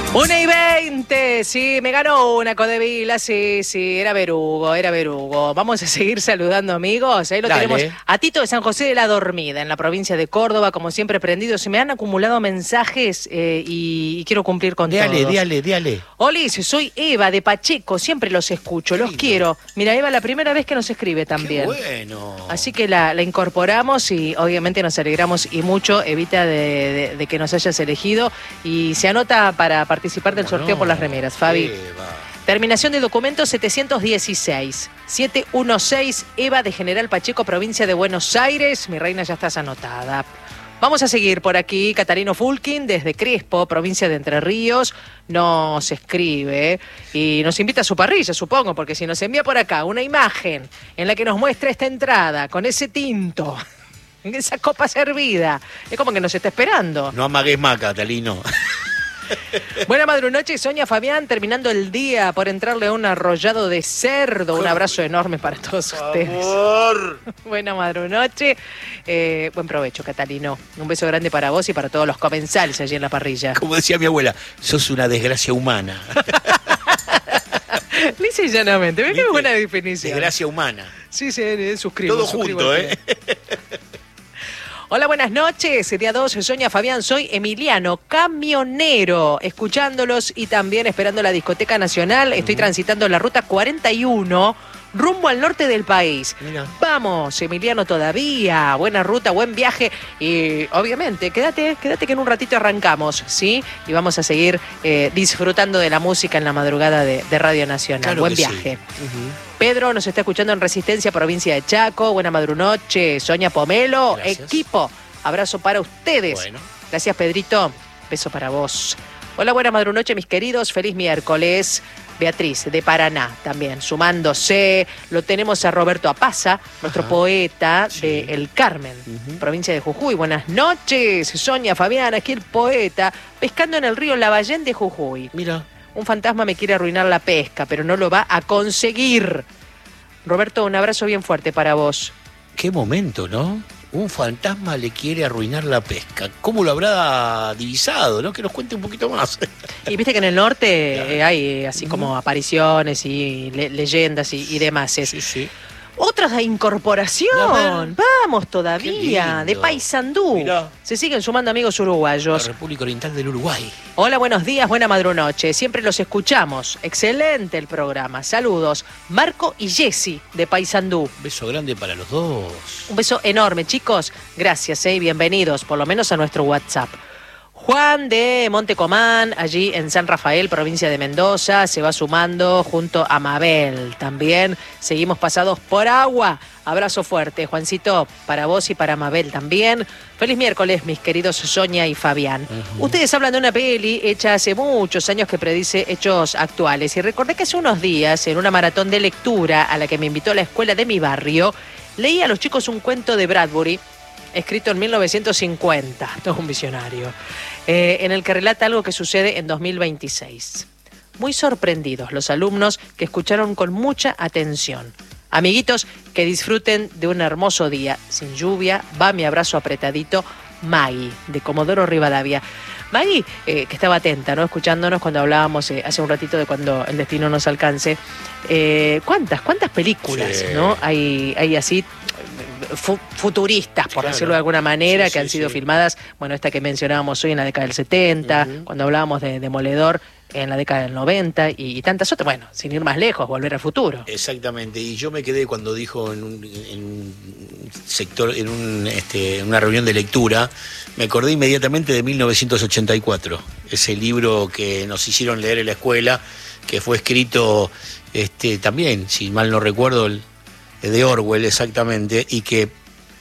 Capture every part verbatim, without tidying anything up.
Una y veinte, sí, me ganó una Codevila, sí, sí, era Verugo, era Verugo. Vamos a seguir saludando amigos, ahí lo Dale. tenemos a Tito de San José de la Dormida, en la provincia de Córdoba, como siempre prendido. Se me han acumulado mensajes eh, y, y quiero cumplir con Díale, todos. díale, díale. Olis, soy Eva de Pacheco, siempre los escucho, Qué los lindo. quiero. Mira, Eva, la primera vez que nos escribe también. Qué bueno. Así que la, la incorporamos y obviamente nos alegramos y mucho, Evita, de, de, de que nos hayas elegido y se anota para participar del sorteo No, por las remeras, Fabi. Eva. Terminación de documento setecientos dieciséis, setecientos dieciséis, Eva de General Pacheco, provincia de Buenos Aires. Mi reina, ya estás anotada. Vamos a seguir por aquí. Catarino Fulkin, desde Crespo, provincia de Entre Ríos, nos escribe y nos invita a su parrilla, supongo, porque si nos envía por acá una imagen en la que nos muestra esta entrada con ese tinto, esa copa servida, es como que nos está esperando. No amagues más, Catalino. Buena madrunoche, Sonia Fabián, terminando el día por entrarle a un arrollado de cerdo. Un abrazo enorme para todos ustedes. Por favor. Buena madrunoche. Eh, buen provecho, Catalino. Un beso grande para vos y para todos los comensales allí en la parrilla. Como decía mi abuela, sos una desgracia humana. Lisa y llanamente. Ve que ¿Viste? buena definición. Desgracia humana. Sí, sí, eh, suscribo. Todo suscribo junto, el ¿eh? Hola, buenas noches. Día dos, Sonia Fabián. Soy Emiliano, camionero, escuchándolos y también esperando la discoteca nacional. Estoy uh-huh. transitando la ruta cuarenta y uno, rumbo al norte del país. Mira. Vamos, Emiliano, todavía. Buena ruta, buen viaje. Y obviamente, quédate, quédate que en un ratito arrancamos, ¿sí? Y vamos a seguir eh, disfrutando de la música en la madrugada de, de Radio Nacional. Claro Buen que viaje. Sí. Uh-huh. Pedro nos está escuchando en Resistencia, provincia de Chaco. Buena madrunoche. Sonia Pomelo, Gracias. Equipo. Abrazo para ustedes. Bueno. Gracias, Pedrito. Beso para vos. Hola, buena madrunoche, mis queridos. Feliz miércoles. Beatriz, de Paraná, también sumándose. Lo tenemos a Roberto Apaza, nuestro Ajá. poeta Sí. de El Carmen, Uh-huh. provincia de Jujuy. Buenas noches, Sonia Fabián, aquí el poeta, pescando en el río Lavallén de Jujuy. Mira. Un fantasma me quiere arruinar la pesca, pero no lo va a conseguir. Roberto, un abrazo bien fuerte para vos. Qué momento, ¿no? Un fantasma le quiere arruinar la pesca. ¿Cómo lo habrá divisado, no? Que nos cuente un poquito más. Y viste que en el norte Claro. eh, hay eh, así como apariciones y le- leyendas y, y demás. Sí, sí. Otra incorporación. Vamos todavía. Qué De lindo. Paysandú. Mirá. Se siguen sumando amigos La uruguayos. República Oriental del Uruguay. Hola, buenos días, buena madrunoche. Siempre los escuchamos. Excelente el programa. Saludos. Marco y Jessy de Paysandú. Un beso grande para los dos. Un beso enorme, chicos. Gracias, eh, y bienvenidos, por lo menos a nuestro WhatsApp. Juan de Montecomán, allí en San Rafael, provincia de Mendoza, se va sumando junto a Mabel. También seguimos pasados por agua. Abrazo fuerte, Juancito, para vos y para Mabel también. Feliz miércoles, mis queridos Sonia y Fabián. Uh-huh. Ustedes hablan de una peli hecha hace muchos años que predice hechos actuales. Y recordé que hace unos días, en una maratón de lectura a la que me invitó la escuela de mi barrio, leí a los chicos un cuento de Bradbury, escrito en mil novecientos cincuenta, todo un visionario, eh, en el que relata algo que sucede en dos mil veintiséis. Muy sorprendidos los alumnos que escucharon con mucha atención. Amiguitos, que disfruten de un hermoso día, sin lluvia. Va mi abrazo apretadito, Maggie, de Comodoro Rivadavia. Maggie, eh, que estaba atenta, ¿no? Escuchándonos cuando hablábamos eh, hace un ratito de cuando el destino nos alcance. Eh, ¿Cuántas, cuántas películas, Sí. ¿no? Hay, hay así fu- futuristas, por Claro. decirlo de alguna manera, Sí, que sí, han sido sí. filmadas, bueno, esta que mencionábamos hoy en la década del setenta, Uh-huh. cuando hablábamos de Demoledor en la década del noventa y, y tantas otras, bueno, sin ir más lejos, Volver al Futuro. Exactamente, y yo me quedé cuando dijo en un, en un sector, en un, este, en una reunión de lectura, me acordé inmediatamente de mil novecientos ochenta y cuatro, ese libro que nos hicieron leer en la escuela, que fue escrito este, también, si mal no recuerdo, el, de Orwell exactamente, y que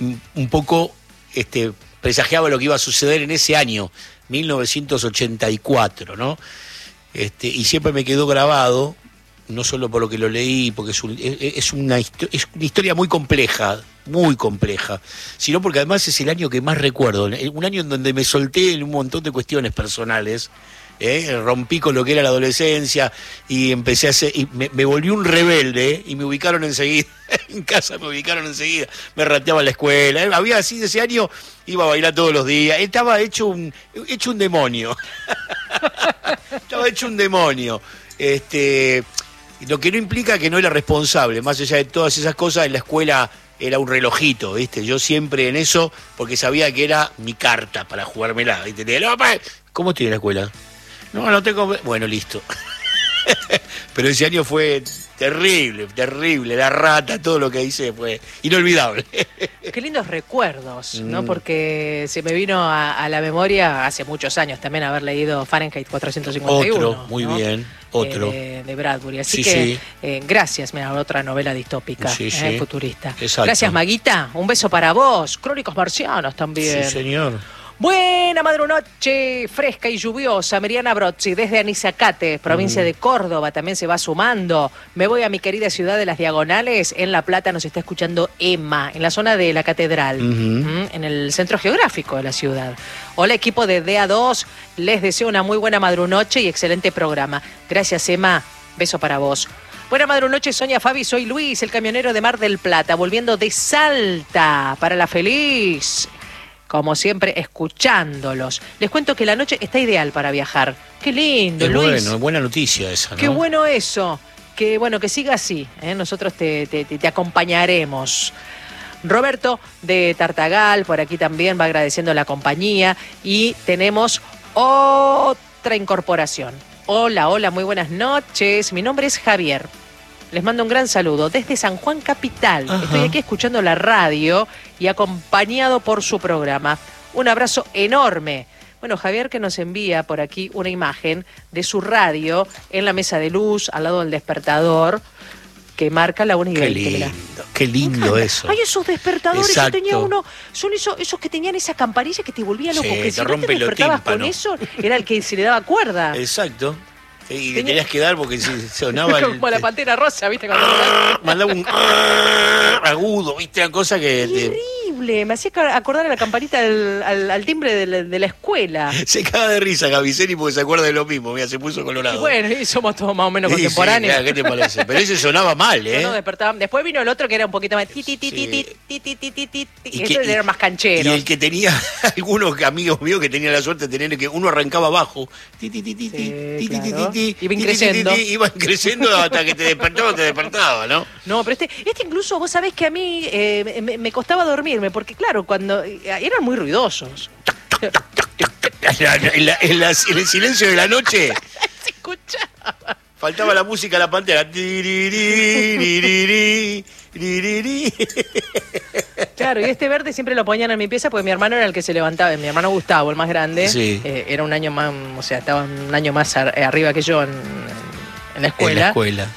un poco este, presagiaba lo que iba a suceder en ese año, mil novecientos ochenta y cuatro, ¿no? Este, y siempre me quedó grabado, no solo por lo que lo leí, porque es, un, es, es, una, es una historia muy compleja, muy compleja, sino porque además es el año que más recuerdo, un año en donde me solté en un montón de cuestiones personales, ¿eh? Rompí con lo que era la adolescencia y empecé a hacer, y me, me volví un rebelde, ¿eh? Y me ubicaron enseguida, en casa me ubicaron enseguida, me rateaba en la escuela, ¿eh? Había así de ese año, iba a bailar todos los días, estaba hecho un, hecho un demonio. estaba hecho un demonio. Este, lo que no implica que no era responsable, más allá de todas esas cosas, en la escuela era un relojito, ¿viste? Yo siempre en eso, porque sabía que era mi carta para jugármela, ¿viste? No, pa, ¿cómo estoy en la escuela? No, no tengo... Bueno, listo. Pero ese año fue terrible, terrible. La rata, todo lo que hice fue inolvidable. Qué lindos recuerdos, ¿no? Porque se me vino a, a la memoria hace muchos años también haber leído Fahrenheit cuatrocientos cincuenta y uno. Otro, muy ¿no? bien, otro. Eh, de, de Bradbury. Así Sí, que, sí. Eh, gracias, mira, otra novela distópica, Sí, eh, sí. futurista. Exacto. Gracias, Maguita. Un beso para vos. Crónicos marcianos también. Sí, señor. Buena madrunoche, fresca y lluviosa. Miriana Brozzi, desde Anizacate, provincia Mm. de Córdoba, también se va sumando. Me voy a mi querida ciudad de Las Diagonales. En La Plata nos está escuchando Emma, en la zona de la Catedral, Ujú. ¿m? en el centro geográfico de la ciudad. Hola, equipo de D A dos. Les deseo una muy buena madrunoche y excelente programa. Gracias, Emma. Beso para vos. Buena madrunoche, Sonia, Fabi, soy Luis, el camionero de Mar del Plata, volviendo de Salta para La Feliz. Como siempre, escuchándolos. Les cuento que la noche está ideal para viajar. Qué lindo, Es Luis. bueno, es buena noticia esa, ¿no? Qué bueno eso. Que bueno, que siga así. ¿eh? Nosotros te, te, te acompañaremos. Roberto de Tartagal, por aquí también va agradeciendo la compañía. Y tenemos otra incorporación. Hola, hola, muy buenas noches. Mi nombre es Javier. Les mando un gran saludo desde San Juan Capital. Ajá. Estoy aquí escuchando la radio y acompañado por su programa. Un abrazo enorme. Bueno, Javier que nos envía por aquí una imagen de su radio en la mesa de luz, al lado del despertador, que marca la una y Qué veinte. lindo, Mirá. qué lindo eso. Ay, esos despertadores, Exacto. yo tenía uno, son esos, esos que tenían esa campanilla que te volvía loco, Sí, que te si no rompe te los despertabas con tímpanos. eso, era el que se le daba cuerda. Exacto. Y le Tenía- tenías que dar porque si sonaba... el- Como la Pantera Rosa, ¿viste? Cuando mandaba un agudo, ¿viste? Una cosa que te- terrible, me hacía ca- acordar a la campanita del- al, al timbre de la, de la escuela. se caga de risa Gaviceni porque se acuerda de lo mismo. Mira, se puso colorado. Y bueno, y somos todos más o menos Sí, sí, contemporáneos. claro, ¿qué te parece? Pero ese sonaba mal, No ¿eh? nos despertaban. Después vino el otro que era un poquito más ti, ti, ti, ti, Sí. ti, ti, ti, ti, ti, ti. Y Ese que- era más canchero. Y el que tenía, algunos amigos míos que tenían la suerte de tener que uno arrancaba abajo. Ti, ti, ti, ti, Sí, ti, ti, ti, claro. ti, ti, Iba ti, ti, creciendo. ti, ti, Iban creciendo hasta que te despertaba, te despertaba, ¿no? No, pero este, este incluso vos sabés que a mí eh, me, me costaba dormirme, porque claro, cuando eh, eran muy ruidosos. En, la- en la- en la- en el silencio de la noche Se escuchaba. faltaba la música de la pantera. Tiriri, ririri, ririri. Claro, y este verde siempre lo ponían en mi pieza porque mi hermano era el que se levantaba, mi hermano Gustavo, el más grande, Sí. eh, era un año más, o sea, estaba un año más ar- arriba que yo en, en la escuela. En la escuela.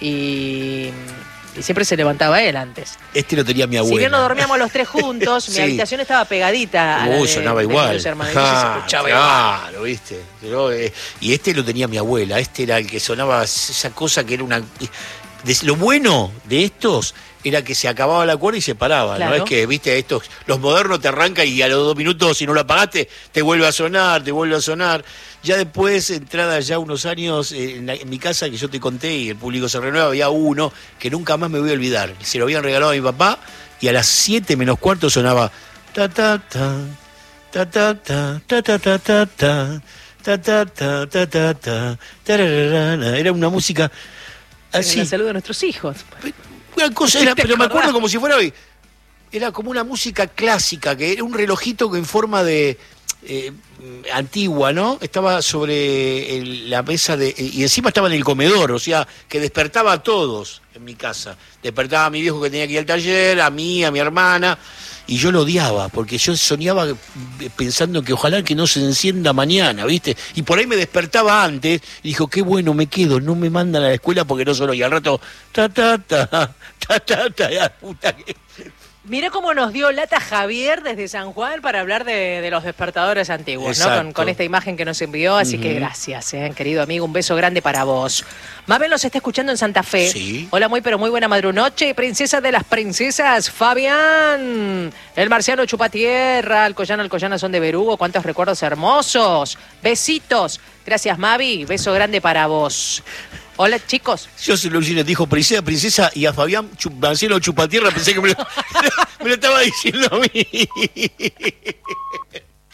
Y, y siempre se levantaba él antes. Este lo tenía mi abuela. Si bien no dormíamos los tres juntos, mi Sí. habitación estaba pegadita a la Uy, de- sonaba de igual. mis hermanos, entonces se Ah, escuchaba igual. claro, viste. Pero, eh, y este lo tenía mi abuela. Este era el que sonaba esa cosa que era una... de- lo bueno de estos era que se acababa la cuerda y se paraba. Claro. No es que, viste, estos, los modernos te arrancan y a los dos minutos, si no lo apagaste, te vuelve a sonar, te vuelve a sonar. Ya después, entrada ya unos años, eh, en, la- en mi casa que yo te conté y el público se renueva, había uno que nunca más me voy a olvidar. Se lo habían regalado a mi papá y a las siete menos cuarto sonaba ta ta ta ta ta ta ta ta ta ta ta ta ta ta ta ta ta tararara. Era una música así. La salud de nuestros hijos. Una cosa era, ¿Te pero me acordás? acuerdo como si fuera hoy. Era como una música clásica, que era un relojito en forma de eh, antigua, ¿no? Estaba sobre el- la mesa de y encima estaba en el comedor, o sea, que despertaba a todos en mi casa. Despertaba a mi viejo que tenía que ir al taller, a mí, a mi hermana, y yo lo odiaba, porque yo soñaba pensando que ojalá que no se encienda mañana, ¿viste? Y por ahí me despertaba antes y dijo, qué bueno, me quedo, no me mandan a la escuela porque no solo. Y al rato, ta, ta, ta, ta, ta, ta, la puta que... Mirá cómo nos dio lata Javier desde San Juan para hablar de, de los despertadores antiguos, ¿no? Con, Exacto. con esta imagen que nos envió, así que gracias, eh, querido amigo, un beso grande para vos. Mabel nos está escuchando en Santa Fe. Sí. Hola, muy pero muy buena madrunoche, princesa de las princesas, Fabián. El marciano Chupatierra, Alcoyano, Alcoyana son de Berugo, cuántos recuerdos hermosos. Besitos. Gracias, Mavi, beso grande para vos. Hola, chicos. Yo se lo dijo princesa, princesa, y a Fabián Chu- Marcelo Chupatierra pensé que me lo, me lo estaba diciendo a mí.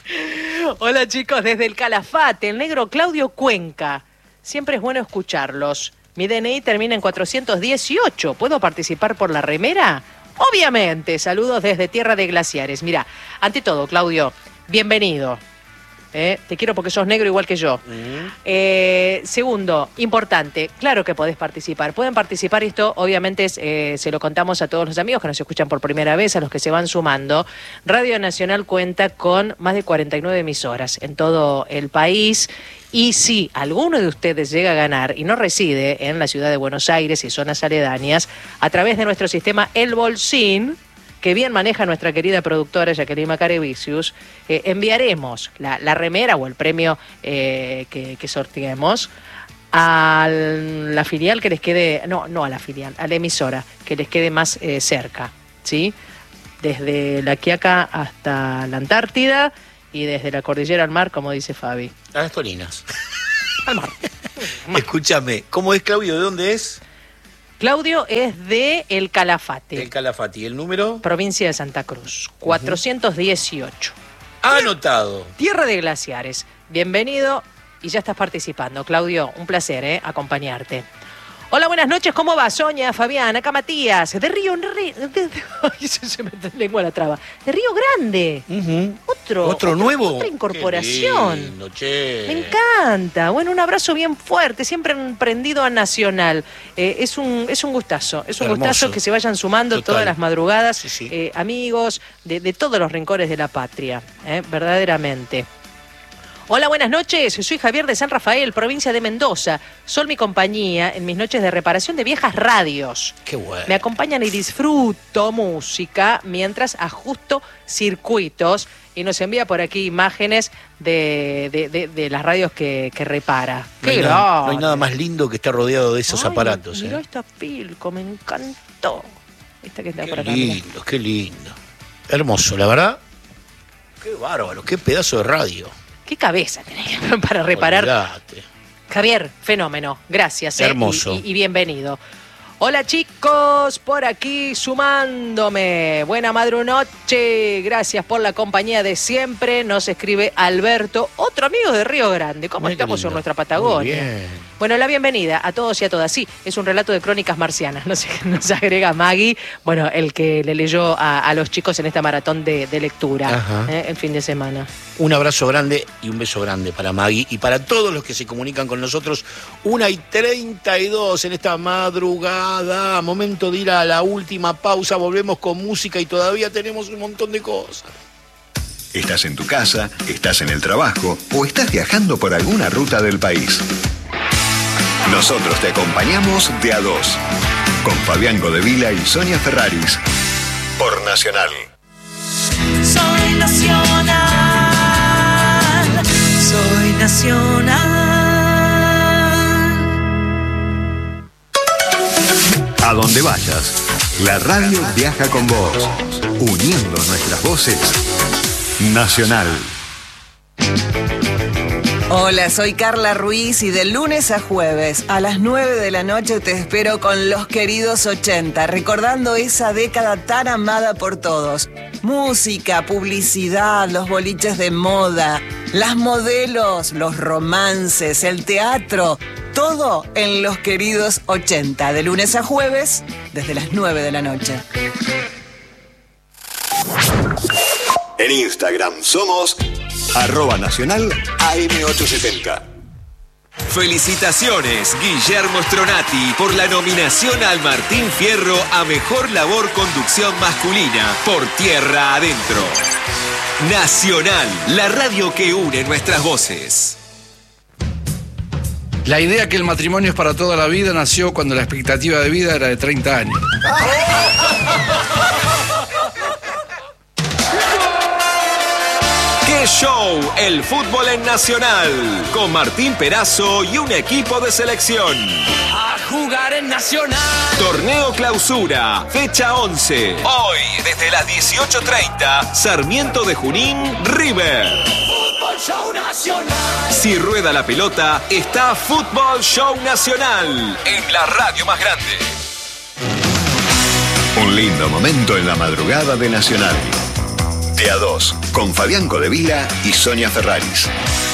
Hola chicos, desde el Calafate, el negro Claudio Cuenca. Siempre es bueno escucharlos. Mi D N I termina en cuatrocientos dieciocho. ¿Puedo participar por la remera? Obviamente. Saludos desde Tierra de Glaciares. Mira, ante todo, Claudio, bienvenido. ¿Eh? Te quiero porque sos negro igual que yo. Uh-huh. eh, segundo, importante, claro que podés participar. Pueden participar, y esto obviamente es, eh, se lo contamos a todos los amigos que nos escuchan por primera vez, a los que se van sumando. Radio Nacional cuenta con más de cuarenta y nueve emisoras en todo el país. Y si alguno de ustedes llega a ganar y no reside en la ciudad de Buenos Aires y zonas aledañas, a través de nuestro sistema El Bolsín, que bien maneja nuestra querida productora Jacqueline Macarevicius, eh, enviaremos la, la remera o el premio eh, que, que sorteemos a la filial que les quede, no, no a la filial, a la emisora que les quede más eh, cerca, ¿sí? Desde La Quiaca hasta la Antártida y desde la cordillera al mar, como dice Fabi. A las Tolinas. Al mar. Escúchame, ¿cómo es, Claudio? ¿De dónde es? Claudio es de El Calafate. El Calafate. ¿Y el número? Provincia de Santa Cruz. cuatrocientos dieciocho. Uh-huh. Anotado. Tierra de Glaciares. Bienvenido y ya estás participando. Claudio, un placer, ¿eh? Acompañarte. Hola, buenas noches. ¿Cómo va? Soña, Fabián, acá Matías. De Río... De, de, de, ay, se me lengua la traba. De Río Grande. Uh-huh. Otro. ¿Otro nuevo? Otra incorporación. Qué lindo, che. Me encanta. Bueno, un abrazo bien fuerte. Siempre prendido a Nacional. Eh, es, un, es un gustazo. Es un Hermoso. gustazo que se vayan sumando Total. Todas las madrugadas. Sí, sí. Eh, amigos de, de todos los rincones de la patria. Eh, verdaderamente. Hola, buenas noches. Soy Javier de San Rafael, provincia de Mendoza. Son mi compañía en mis noches de reparación de viejas radios. Qué bueno. Me acompañan y disfruto música mientras ajusto circuitos. Y nos envía por aquí imágenes de, de, de, de las radios que, que repara. No hay, ¡Qué nada, no hay nada más lindo que estar rodeado de esos Ay, aparatos. Mirá eh. esta Pilco, me encantó. Esta que está Qué por acá. lindo, mirá. qué lindo. Hermoso, la verdad. Qué bárbaro, qué pedazo de radio. Qué cabeza tenés para reparar. Olvidate. Javier, fenómeno. Gracias. Eh, Hermoso. Y, y, y bienvenido. Hola chicos, por aquí sumándome. Buena madrunoche, gracias por la compañía de siempre. Nos escribe Alberto, otro amigo de Río Grande. ¿Cómo Muy estamos lindo. en nuestra Patagonia? Muy bien. Bueno, la bienvenida a todos y a todas. Sí, es un relato de crónicas marcianas, nos, nos agrega Maggie, bueno, el que le leyó a, a los chicos en esta maratón de, de lectura eh, el fin de semana. Un abrazo grande y un beso grande para Maggie y para todos los que se comunican con nosotros. Una y treinta y dos en esta madrugada. Momento de ir a la última pausa. Volvemos con música y todavía tenemos un montón de cosas. Estás en tu casa, estás en el trabajo o estás viajando por alguna ruta del país. Nosotros te acompañamos de a dos. Con Fabián Godevila y Sonia Ferraris. Por Nacional. Soy nacional, soy nacional. A donde vayas, la radio viaja con vos, uniendo nuestras voces. Nacional. Hola, soy Carla Ruiz y de lunes a jueves a las nueve de la noche te espero con Los Queridos ochenta, recordando esa década tan amada por todos. Música, publicidad, los boliches de moda, las modelos, los romances, el teatro, todo en Los Queridos ochenta, de lunes a jueves desde las nueve de la noche. En Instagram somos arroba nacional A M ochocientos setenta. Felicitaciones, Guillermo Stronati, por la nominación al Martín Fierro a Mejor Labor Conducción Masculina por Tierra Adentro. Nacional, la radio que une nuestras voces. La idea que el matrimonio es para toda la vida nació cuando la expectativa de vida era de treinta años. ¡Qué show! El fútbol en Nacional, con Martín Perazo y un equipo de selección. A jugar en Nacional. Torneo Clausura, fecha once. Hoy, desde las dieciocho treinta, Sarmiento de Junín, River. Fútbol Show Nacional. Si rueda la pelota, está Fútbol Show Nacional, en la radio más grande. Un lindo momento en la madrugada de Nacional. De a dos, con Fabián Codevila y Sonia Ferraris.